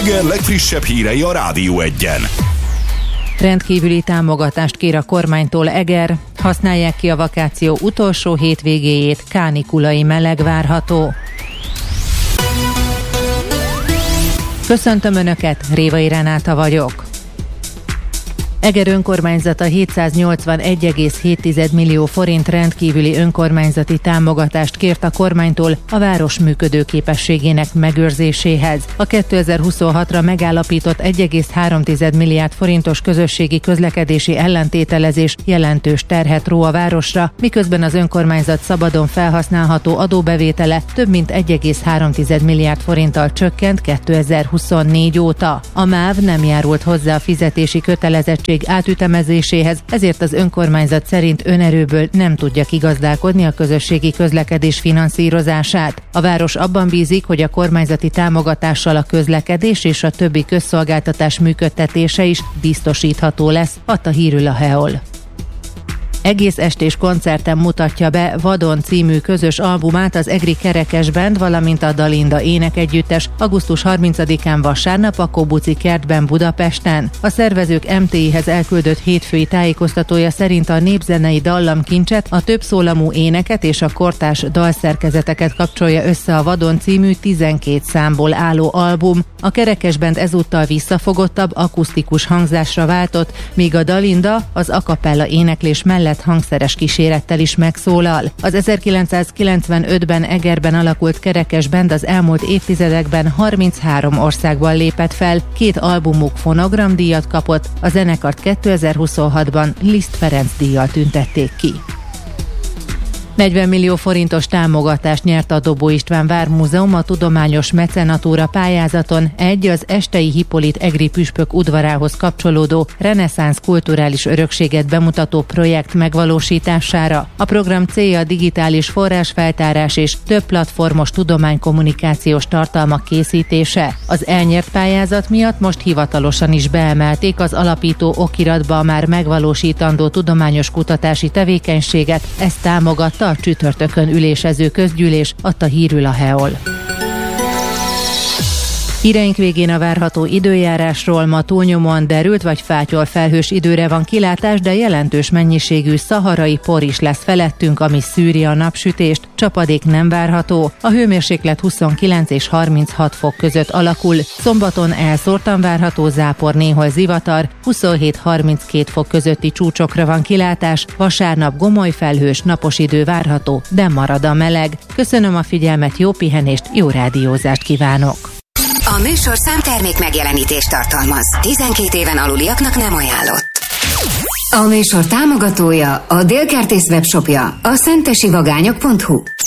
Eger legfrissebb hírei a Rádió Egyen. Rendkívüli támogatást kér a kormánytól Eger, használják ki a vakáció utolsó hétvégéjét, kánikulai meleg várható. Köszöntöm Önöket, Révai Renáta vagyok. Eger önkormányzata 781,7 millió forint rendkívüli önkormányzati támogatást kért a kormánytól a város működőképességének megőrzéséhez. A 2026-ra megállapított 1,3 milliárd forintos közösségi közlekedési ellentételezés jelentős terhet ró a városra, miközben az önkormányzat szabadon felhasználható adóbevétele több mint 1,3 milliárd forinttal csökkent 2024 óta. A MÁV nem járult hozzá a fizetési kötelezettség átütemezéséhez, ezért az önkormányzat szerint önerőből nem tudja kigazdálkodni a közösségi közlekedés finanszírozását. A város abban bízik, hogy a kormányzati támogatással a közlekedés és a többi közszolgáltatás működtetése is biztosítható lesz, adta hírül a Heol. Egész estés koncerten mutatja be Vadon című közös albumát az egri Kerekes Band, valamint a Dalinda énekegyüttes augusztus 30-án vasárnap a Kobuci kertben Budapesten. A szervezők MTI-hez elküldött hétfői tájékoztatója szerint a népzenei dallamkincset, a többszólamú éneket és a kortárs dalszerkezeteket kapcsolja össze a Vadon című 12 számból álló album. A Kerekes Band ezúttal visszafogottabb, akusztikus hangzásra váltott, míg a Dalinda az a cappella éneklés mellett hangszeres kísérettel is megszólal. Az 1995-ben Egerben alakult Kerekes Band az elmúlt évtizedekben 33 országban lépett fel, 2 albumuk fonogramdíjat kapott, a zenekart 2026-ban Liszt Ferenc díjjal tüntették ki. 40 millió forintos támogatást nyert a Dobó István Vármúzeum a tudományos mecenatúra pályázaton az Estei Hippolit egri püspök udvarához kapcsolódó reneszánsz kulturális örökséget bemutató projekt megvalósítására. A program célja a digitális forrásfeltárás és több platformos tudománykommunikációs tartalmak készítése. Az elnyert pályázat miatt most hivatalosan is beemelték az alapító okiratba a már megvalósítandó tudományos kutatási tevékenységet, ezt támogatta a csütörtökön ülésező közgyűlés, adta hírül a Heol. Híreink végén a várható időjárásról. Ma túlnyomóan derült vagy fátyol felhős időre van kilátás, de jelentős mennyiségű szaharai por is lesz felettünk, ami szűri a napsütést. Csapadék nem várható. A hőmérséklet 29 és 36 fok között alakul. Szombaton elszórtan várható zápor, néhol zivatar, 27-32 fok közötti csúcsokra van kilátás. Vasárnap gomoly felhős, napos idő várható, de marad a meleg. Köszönöm a figyelmet, jó pihenést, jó rádiózást kívánok! A műsor számtermék megjelenítést tartalmaz. 12 éven aluliaknak nem ajánlott. A műsor támogatója, a Dél Kertész webshopja, a szentesivagányok.hu.